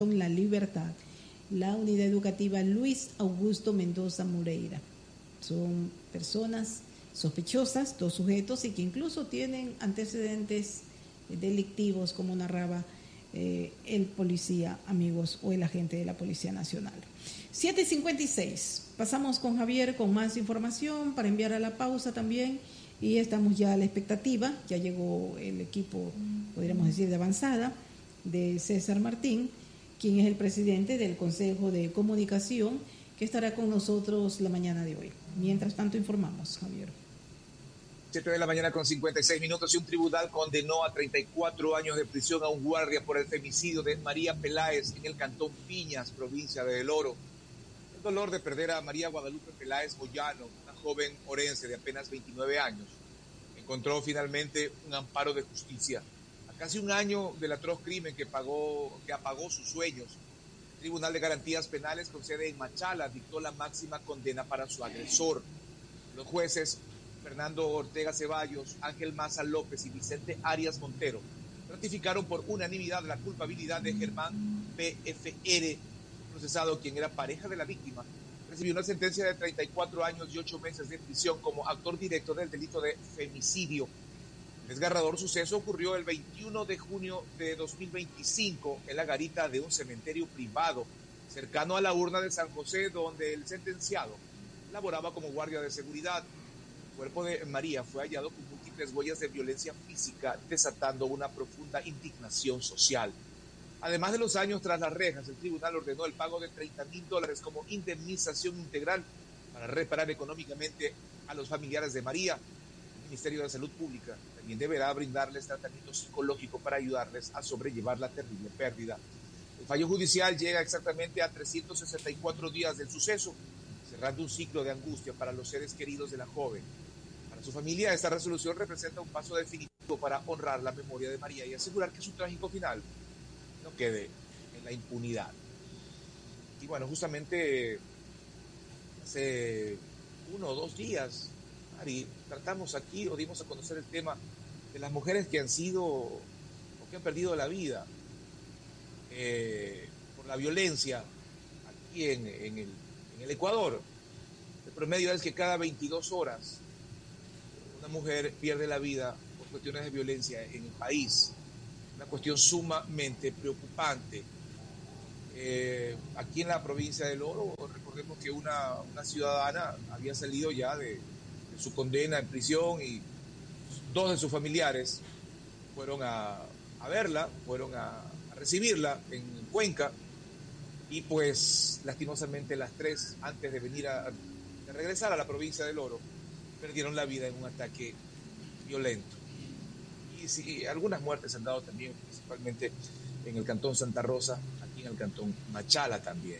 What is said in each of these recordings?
La Libertad, la unidad educativa Luis Augusto Mendoza Moreira. Son personas sospechosas, 2 sujetos, y que incluso tienen antecedentes delictivos, como narraba el policía, amigos, o el agente de la Policía Nacional. 7:56. Pasamos con Javier con más información para enviar a la pausa también, y estamos ya a la expectativa. Ya llegó el equipo, podríamos decir, de avanzada de César Martín, quien es el presidente del Consejo de Comunicación, que estará con nosotros la mañana de hoy. Mientras tanto, informamos, Javier. 7:56 y un tribunal condenó a 34 años de prisión a un guardia por el femicidio de María Peláez en el cantón Piñas, provincia de El Oro. El dolor de perder a María Guadalupe Peláez Moyano, una joven orense de apenas 29 años, encontró finalmente un amparo de justicia. A casi un año del atroz crimen que apagó sus sueños, el Tribunal de Garantías Penales con sede en Machala dictó la máxima condena para su agresor. Los jueces Fernando Ortega Ceballos, Ángel Maza López y Vicente Arias Montero ratificaron por unanimidad la culpabilidad de Germán P.F.R., procesado, quien era pareja de la víctima. Recibió una sentencia de 34 años y 8 meses de prisión como actor directo del delito de femicidio. El desgarrador suceso ocurrió el 21 de junio de 2025 en la garita de un cementerio privado cercano a la urna de San José, donde el sentenciado laboraba como guardia de seguridad. El cuerpo de María fue hallado con múltiples huellas de violencia física, desatando una profunda indignación social. Además de los años tras las rejas, el tribunal ordenó el pago de $30,000 como indemnización integral para reparar económicamente a los familiares de María. El Ministerio de Salud Pública también deberá brindarles tratamiento psicológico para ayudarles a sobrellevar la terrible pérdida. El fallo judicial llega exactamente a 364 días del suceso, cerrando un ciclo de angustia para los seres queridos de la joven. Para su familia, esta resolución representa un paso definitivo para honrar la memoria de María y asegurar que su trágico final no quede en la impunidad. Y bueno, justamente hace 1 o 2 días, Ari, tratamos aquí o dimos a conocer el tema de las mujeres que han sido o que han perdido la vida por la violencia aquí en el Ecuador. El promedio es que cada 22 horas una mujer pierde la vida por cuestiones de violencia en el país. Una cuestión sumamente preocupante. Aquí en la provincia del Oro, recordemos que una ciudadana había salido ya de su condena en prisión y 2 de sus familiares fueron a verla, fueron a recibirla en Cuenca, y pues lastimosamente las 3, antes de regresar a la provincia del Oro, perdieron la vida en un ataque violento. Y sí, algunas muertes han dado también, principalmente en el cantón Santa Rosa, aquí en el cantón Machala también.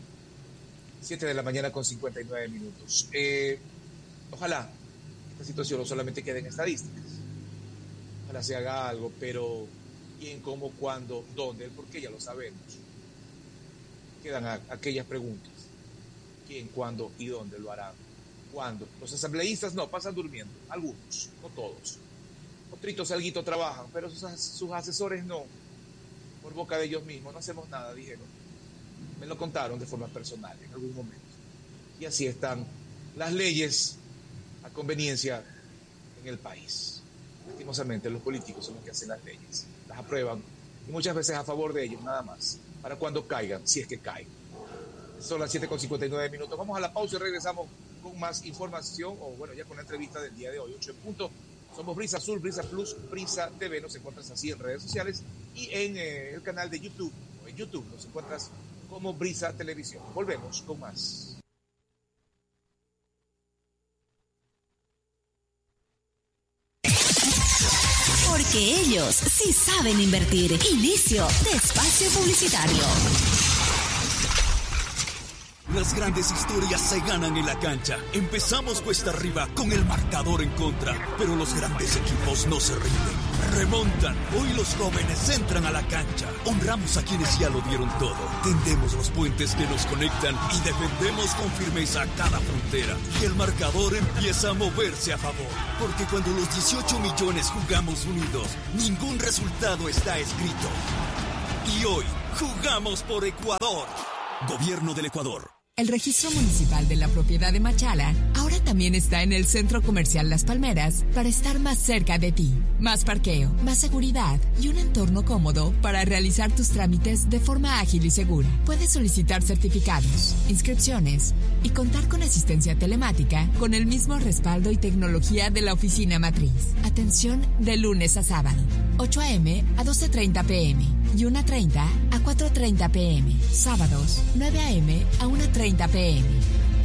7:59 Ojalá esta situación no solamente quede en estadísticas, ojalá se haga algo, pero quién, cómo, cuándo, dónde, el por qué ya lo sabemos. Quedan aquellas preguntas: quién, cuándo y dónde lo harán. ¿Cuándo? Los asambleístas no, pasan durmiendo, algunos, no todos. Otritos alguito trabajan, pero sus asesores no. Por boca de ellos mismos, no hacemos nada, dijeron. Me lo contaron de forma personal en algún momento. Y así están las leyes a conveniencia en el país. Lastimosamente, los políticos son los que hacen las leyes, las aprueban, y muchas veces a favor de ellos, nada más, para cuando caigan, si es que caen. Son las 7:59. Vamos a la pausa y regresamos con más información, o bueno, ya con la entrevista del día de hoy, 8 en punto. Somos Brisa Azul, Brisa Plus, Brisa TV. Nos encuentras así en redes sociales y en el canal de YouTube. O en YouTube nos encuentras como Brisa Televisión. Volvemos con más. Porque ellos sí saben invertir. Inicio de espacio publicitario. Las grandes historias se ganan en la cancha. Empezamos cuesta arriba con el marcador en contra, pero los grandes equipos no se rinden. Remontan. Hoy los jóvenes entran a la cancha. Honramos a quienes ya lo dieron todo. Tendemos los puentes que nos conectan y defendemos con firmeza cada frontera. Y el marcador empieza a moverse a favor. Porque cuando los 18 millones jugamos unidos, ningún resultado está escrito. Y hoy Jugamos por Ecuador. Gobierno del Ecuador. El registro municipal de la propiedad de Machala ahora también está en el Centro Comercial Las Palmeras para estar más cerca de ti. Más parqueo, más seguridad y un entorno cómodo para realizar tus trámites de forma ágil y segura. Puedes solicitar certificados, inscripciones y contar con asistencia telemática con el mismo respaldo y tecnología de la oficina matriz. Atención de lunes a sábado, 8 a.m. a 12:30 p.m. y 1:30 a 4:30 p.m. Sábados, 9 a.m. a 1:30 p.m.